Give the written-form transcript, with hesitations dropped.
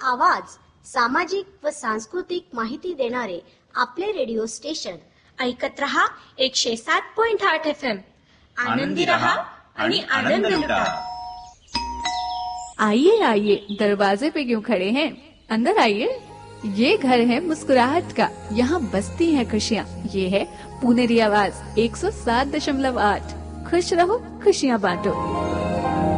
आवाज, सामाजिक व सांस्कृतिक माहिती देणारे आपले रेडिओ स्टेशन. ऐकत रहा 107.8 FM. आनंदी रहा आणि आनंद लुटा. आइए आइए, दरवाजे पे क्यों खड़े हैं, अंदर आइए. ये घर है मुस्कुराहट का, यहाँ बसती हैं खुशियाँ. ये है पुनेरी आवाज 107.8. खुश रहो, खुशियाँ बांटो.